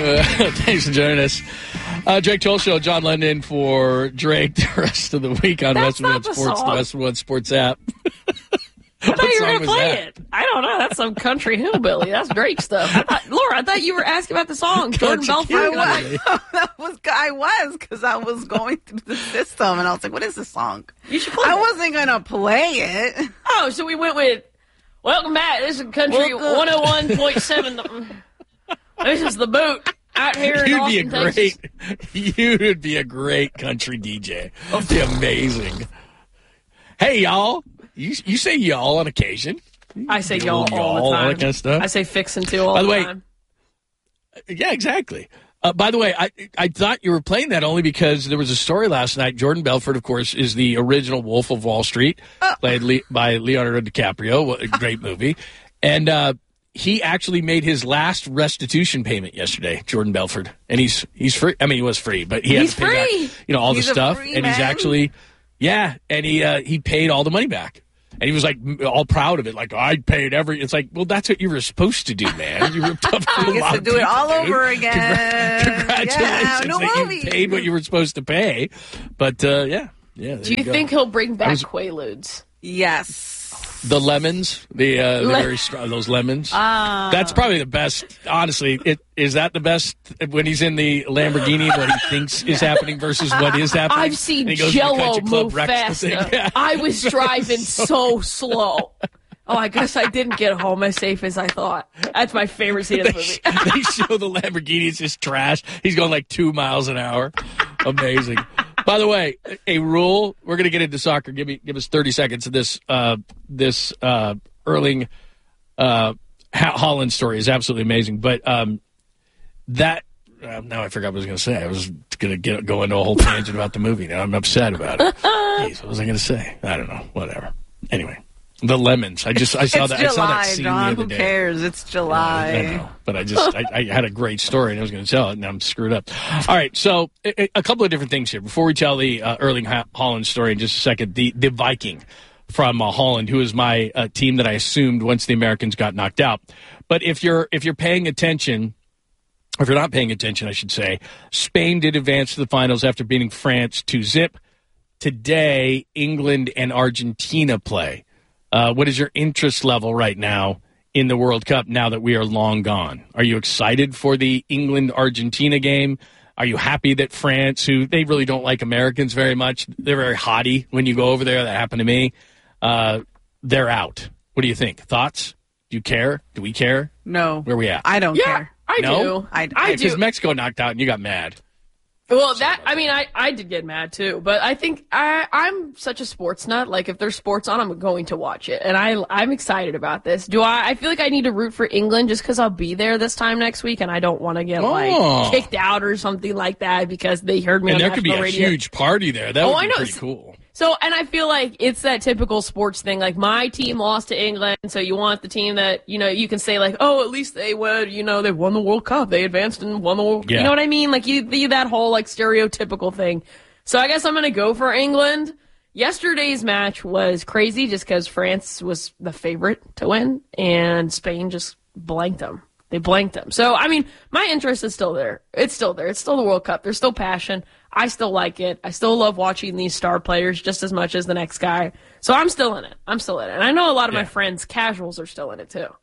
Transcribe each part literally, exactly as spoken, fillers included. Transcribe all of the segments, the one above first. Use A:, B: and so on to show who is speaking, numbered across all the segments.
A: Uh, thanks for joining us. Uh, Drake Toll Show, John Lennon for Drake the rest of the week on
B: That's
A: Westwood
B: not the
A: Sports,
B: song.
A: the Westwood Sports app.
B: I thought you were going to play
A: that?
B: it. I don't know. That's some country hillbilly. That's Drake stuff. I thought, Laura, I thought you were asking about the song. Jordan Belfort.
C: I was, that was, I was, because I was going through the system, and I was like, what is this song?
B: You should play
C: I
B: it.
C: wasn't going to play it.
B: Oh, so we went with, welcome back. This is Country
C: Welcome.
B: one oh one point seven. This is the boot out here in
A: You'd
B: Austin,
A: be a
B: Texas.
A: great, you would be a great country D J. That'd be amazing. Hey, y'all. You you say y'all on occasion.
B: I say
A: Little
B: y'all all the
A: y'all, all
B: time.
A: that kind of stuff.
B: I say fixin' too all
A: By the
B: the
A: way,
B: time.
A: Yeah, exactly. Uh, by the way, I I thought you were playing that only because there was a story last night. Jordan Belfort, of course, is the original Wolf of Wall Street, played Le- by Leonardo DiCaprio. What a great movie. And uh, he actually made his last restitution payment yesterday, Jordan Belfort. And he's he's free. I mean, he was free, but he had
B: He's
A: to pay
B: free.
A: back, you know, all
C: He's
A: the
C: a
A: stuff.
C: free
A: And he's
C: man.
A: actually, yeah, and he uh, he paid all the money back. And he was like all proud of it, like I paid every. It's like, well, that's what you were supposed to do, man. You ripped up a
C: He
A: lot
C: gets to
A: of
C: do it
A: people,
C: all
A: dude.
C: over again.
A: Congra- Congratulations
C: Yeah, no
A: that
C: movie.
A: you paid what you were supposed to pay. But uh, yeah, yeah. there
B: Do you
A: go.
B: think he'll bring back
A: was-
B: Quaaludes?
C: Yes.
A: the lemons, the uh, the
B: Le-
A: very strong, those lemons?
C: Uh,
A: That's probably the best. Honestly, it is that the best when he's in the Lamborghini. What he thinks is happening versus what is happening.
B: I've seen
A: And he goes to the
B: Jello
A: country club
B: move
A: breakfast thing.
B: faster.
A: Yeah.
B: I was driving so slow. Oh, I guess I didn't get home as safe as I thought. That's my favorite scene of the
A: They,
B: movie.
A: sh- they show the Lamborghini. It's just trash. He's going like two miles an hour. Amazing. By the way, a rule. We're going to get into soccer. Give me, give us thirty seconds of this. Uh, this uh, Erling uh, Ha- Holland story is absolutely amazing. But um, that uh, now I forgot what I was going to say. I was going to get go into a whole tangent about the movie. Now I'm upset about it. Jeez, what was I going to say? I don't know. Whatever. Anyway. The lemons. I just I saw
C: it's
A: that
C: July,
A: I saw that scene
C: John.
A: the other
C: Who
A: day.
C: cares? It's July.
A: I know, but I just I, I had a great story and I was going to tell it, and I'm screwed up. All right, so a, a couple of different things here before we tell the uh, Erling ha- Holland story in just a second. The the Viking from uh, Holland, who is my uh, team that I assumed once the Americans got knocked out. But if you're if you're paying attention. Or if you're not paying attention, I should say, Spain did advance to the finals after beating France two zip. Today, England and Argentina play. Uh, what is your interest level right now in the World Cup now that we are long gone? Are you excited for the England-Argentina game? Are you happy that France, who they really don't like Americans very much, they're very haughty when you go over there, that happened to me, uh, they're out. What do you think? Thoughts? Do you care? Do we care?
C: No.
A: Where we at?
C: I don't
B: Yeah,
C: care.
B: I
A: No?
B: do.
C: I-
B: I
A: Because
B: do.
A: Mexico knocked out and you got mad.
B: Well, that I mean, I, I did get mad too, but I think I I'm such a sports nut. Like if there's sports on, I'm going to watch it, and I I'm excited about this. Do I? I feel like I need to root for England just because I'll be there this time next week, and I don't want to get
A: Oh.
B: like kicked out or something like that because they heard me
A: And
B: on
A: there could be
B: national
A: a
B: radio.
A: huge party there. That
B: Oh,
A: would
B: I
A: be
B: know.
A: pretty cool.
B: So, and I feel like it's that typical sports thing. Like, my team lost to England, so you want the team that, you know, you can say, like, oh, at least they won, you know, they won the World Cup. They advanced and won the World Cup.
A: Yeah.
B: You know what I mean? Like, you, you that whole, like, stereotypical thing. So I guess I'm going to go for England. Yesterday's match was crazy just because France was the favorite to win, and Spain just blanked them. They blanked them. So, I mean, my interest is still there. It's still there. It's still the World Cup. There's still passion. I still like it. I still love watching these star players just as much as the next guy. So I'm still in it. I'm still in it. And I know a lot of
A: Yeah.
B: my friends, casuals, are still in it too.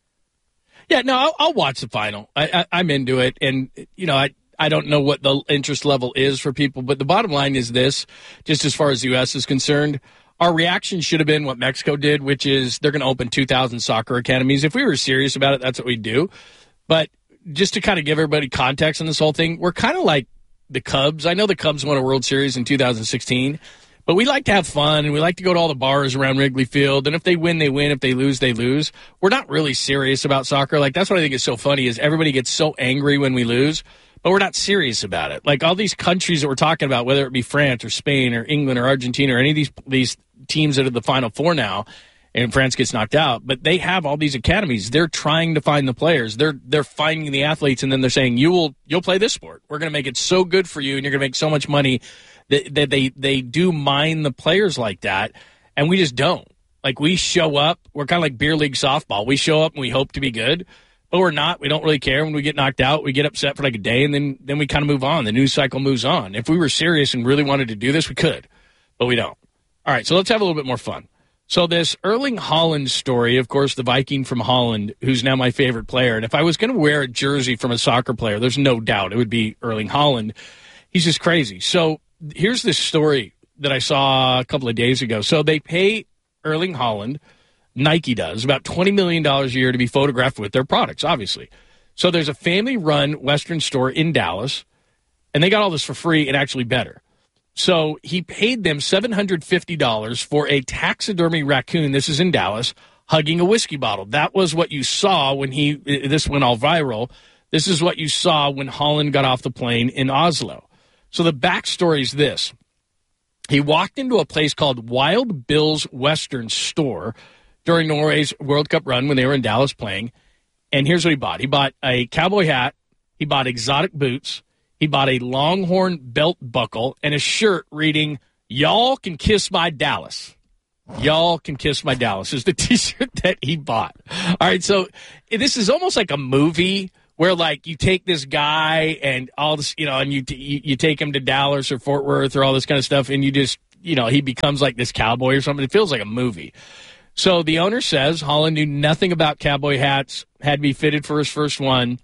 A: Yeah, no, I'll, I'll watch the final. I, I, I'm into it. And, you know, I, I don't know what the interest level is for people, but the bottom line is this, just as far as the U S is concerned, our reaction should have been what Mexico did, which is they're going to open two thousand soccer academies. If we were serious about it, that's what we'd do. But just to kind of give everybody context on this whole thing, we're kind of like the Cubs. I know the Cubs won a World Series in two thousand sixteen, but we like to have fun, and we like to go to all the bars around Wrigley Field. And if they win, they win. If they lose, they lose. We're not really serious about soccer. Like, that's what I think is so funny is everybody gets so angry when we lose, but we're not serious about it. Like, all these countries that we're talking about, whether it be France or Spain or England or Argentina or any of these these teams that are the Final Four now, and France gets knocked out, but they have all these academies. They're trying to find the players. They're they're finding the athletes, and then they're saying, you will you'll play this sport. We're going to make it so good for you, and you're going to make so much money that, that they they do mine the players like that, and we just don't. Like, we show up. We're kind of like beer league softball. We show up and we hope to be good, but we're not. We don't really care. When we get knocked out, we get upset for like a day, and then, then we kind of move on. The news cycle moves on. If we were serious and really wanted to do this, we could, but we don't. All right, so let's have a little bit more fun. So this Erling Haaland story, of course, the Viking from Holland, who's now my favorite player. And if I was going to wear a jersey from a soccer player, there's no doubt it would be Erling Haaland. He's just crazy. So here's this story that I saw a couple of days ago. So they pay Erling Haaland, Nike does, about twenty million dollars a year to be photographed with their products, obviously. So there's a family-run Western store in Dallas, and they got all this for free and actually better. So he paid them seven hundred fifty dollars for a taxidermy raccoon, this is in Dallas, hugging a whiskey bottle. That was what you saw when he, this went all viral. This is what you saw when Haaland got off the plane in Oslo. So the backstory is this. He walked into a place called Wild Bill's Western Store during Norway's World Cup run when they were in Dallas playing. And here's what he bought. He bought a cowboy hat. He bought exotic boots. He bought a Longhorn belt buckle and a shirt reading, "Y'all can kiss my Dallas." Y'all can kiss my Dallas is the T-shirt that he bought. All right, so this is almost like a movie where, like, you take this guy and all this, you know, and you you, you take him to Dallas or Fort Worth or all this kind of stuff, and you just, you know, he becomes like this cowboy or something. It feels like a movie. So the owner says Haaland knew nothing about cowboy hats, had to be fitted for his first one.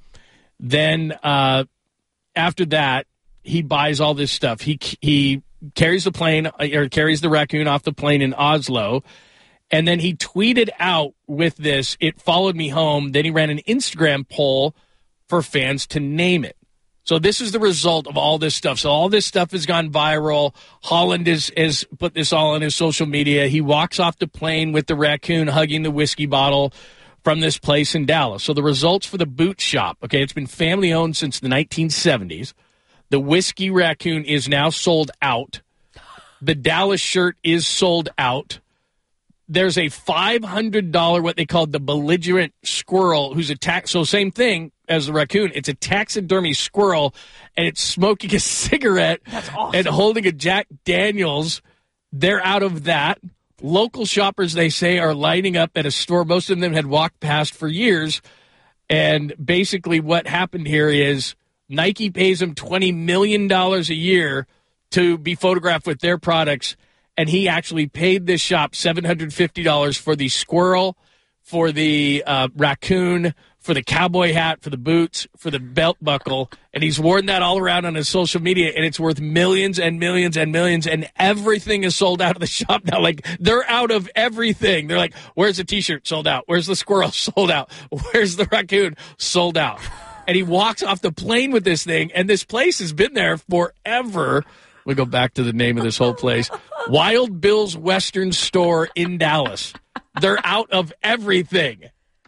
A: Then uh, after that, he buys all this stuff. He he carries the plane or carries the raccoon off the plane in Oslo, and then he tweeted out with this, "It followed me home." Then he ran an Instagram poll for fans to name it. So this is the result of all this stuff. So all this stuff has gone viral. Haaland has, has put this all on his social media. He walks off the plane with the raccoon hugging the whiskey bottle from this place in Dallas. So the results for the boot shop, okay, it's been family-owned since the nineteen seventies. The whiskey raccoon is now sold out. The Dallas shirt is sold out. There's a five hundred dollars, what they called the belligerent squirrel, who's a tax. So same thing as the raccoon. It's a taxidermy squirrel, and it's smoking a cigarette.
B: That's awesome.
A: And holding a Jack Daniels. They're out of that. Local shoppers, they say, are lining up at a store most of them had walked past for years. And basically what happened here is Nike pays them twenty million dollars a year to be photographed with their products. And he actually paid this shop seven hundred fifty dollars for the squirrel, for the uh, raccoon, for the cowboy hat, for the boots, for the belt buckle. And he's worn that all around on his social media, and it's worth millions and millions and millions, and everything is sold out of the shop now. Like, they're out of everything. They're like, where's the T-shirt? Sold out. Where's the squirrel? Sold out. Where's the raccoon? Sold out. And he walks off the plane with this thing, and this place has been there forever. We go back to the name of this whole place. Wild Bill's Western Store in Dallas. They're out of everything.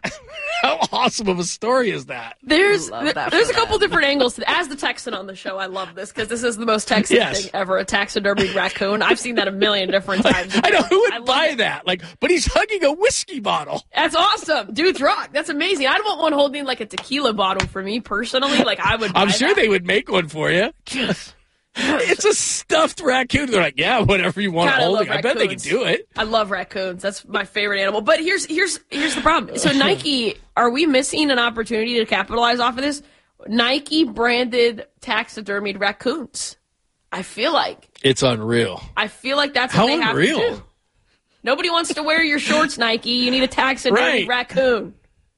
A: How awesome of a story is that?
B: There's
C: Love that
B: there's
C: for
B: a couple
C: them.
B: different angles. To, as the Texan on the show, I love this because this is the most Texan
A: Yes.
B: thing ever, a taxidermied raccoon. I've seen that a million different times.
A: I know, who would
B: I love
A: buy
B: it.
A: that? Like, but he's hugging a whiskey bottle.
B: That's awesome. Dude's rock. That's amazing. I'd want one holding like a tequila bottle for me personally. Like, I would buy
A: I'm sure
B: that.
A: they would make one for you. It's a stuffed raccoon. They're like, yeah, whatever you want to
B: God, I
A: hold
B: love
A: it. I bet they can
B: raccoons.
A: do it.
B: I love raccoons. That's my favorite animal. But here's here's here's the problem. So Nike, are we missing an opportunity to capitalize off of this? Nike branded taxidermied raccoons. I feel like
A: It's unreal.
B: I feel like that's
A: How
B: what they have
A: unreal.
B: to do. Nobody wants to wear your shorts, Nike. You need a taxidermied
A: Right.
B: raccoon.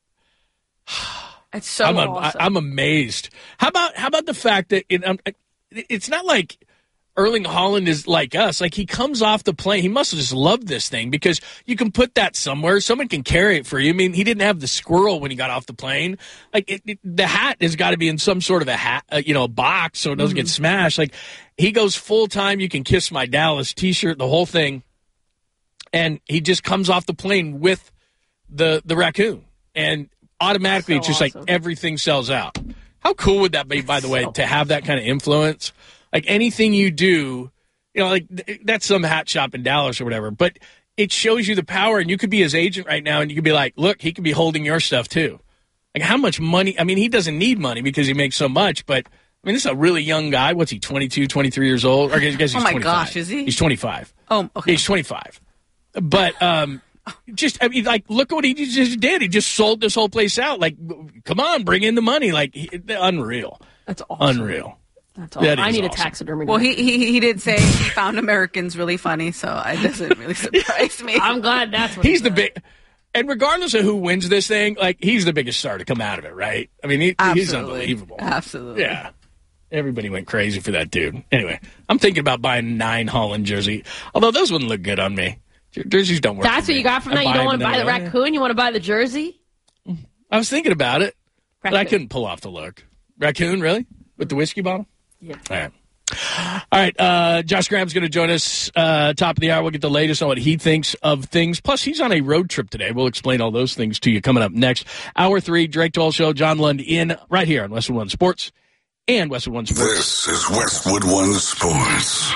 B: It's so
A: I'm, a,
B: awesome.
A: I, I'm amazed. How about how about the fact that it, um, it's not like Erling Haaland is like us. Like, he comes off the plane. He must have just loved this thing because you can put that somewhere. Someone can carry it for you. I mean, he didn't have the squirrel when he got off the plane. Like, it, it, the hat has got to be in some sort of a hat, uh, you know, a box so it doesn't
B: Mm-hmm.
A: get smashed. Like, he goes full time. You can kiss my Dallas T-shirt, the whole thing, and he just comes off the plane with the the raccoon, and automatically
B: So
A: it's just
B: awesome.
A: like everything sells out. How cool would that be, by the way,
B: so
A: to have that kind of influence? Like, anything you do, you know, like th- that's some hat shop in Dallas or whatever, but it shows you the power, and you could be his agent right now, and you could be like, look, he could be holding your stuff too. Like, how much money? I mean, he doesn't need money because he makes so much, but I mean, this is a really young guy. What's he, twenty-two, twenty-three years old? Or I guess he's
C: Oh my
A: twenty-five.
C: gosh, is he?
A: He's twenty-five.
C: Oh, okay.
A: He's twenty-five. But, um, Just, I mean, like, look what he just did. He just sold this whole place out. Like, come on, bring in the money. Like, he, unreal.
B: That's awesome.
A: Unreal.
B: That's awesome.
A: That
B: I need
A: awesome.
B: a taxidermy.
C: Well, he, he he did say he found Americans really funny, so it doesn't really surprise me.
B: I'm glad that's what
A: he's
B: he
A: the
B: said.
A: big. And regardless of who wins this thing, like, he's the biggest star to come out of it, right? I mean, he, he's unbelievable.
C: Absolutely.
A: Yeah. Everybody went crazy for that dude. Anyway, I'm thinking about buying nine Holland jersey, although those wouldn't look good on me. Jerseys don't work.
B: That's
A: for
B: what
A: me.
B: you got from
A: I'm
B: that? You don't want to
A: buying
B: buy the
A: them
B: raccoon? You want to buy the jersey?
A: I was thinking about it, but I
B: Raccoon.
A: couldn't pull off the look. Raccoon, really? With the whiskey bottle?
B: Yeah.
A: All right. All right, uh, Josh Graham's going to join us uh, top of the hour. We'll get the latest on what he thinks of things. Plus, he's on a road trip today. We'll explain all those things to you coming up next. Hour three, Drake Toll Show, John Lund in right here on Westwood One Sports and Westwood One Sports.
D: This is Westwood One Sports.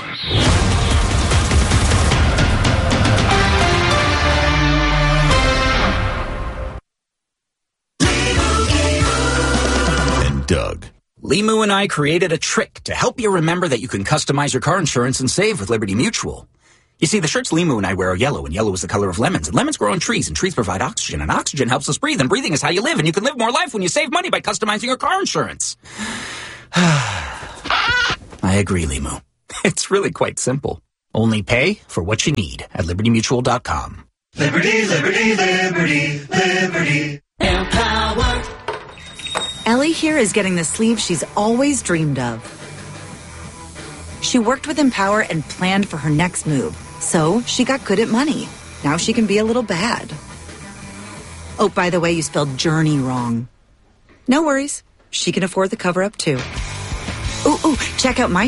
E: And Doug.
F: Limu and I created a trick to help you remember that you can customize your car insurance and save with Liberty Mutual. You see, the shirts Limu and I wear are yellow, and yellow is the color of lemons, and lemons grow on trees, and trees provide oxygen, and oxygen helps us breathe, and breathing is how you live, and you can live more life when you save money by customizing your car insurance. I agree, Limu. It's really quite simple. Only pay for what you need at liberty mutual dot com.
G: Liberty, liberty, liberty, liberty. Empower.
H: Ellie here is getting the sleeve she's always dreamed of. She worked with Empower and planned for her next move, so she got good at money. Now she can be a little bad. Oh, by the way, you spelled journey wrong. No worries. She can afford the cover-up, too. Ooh, ooh, check out my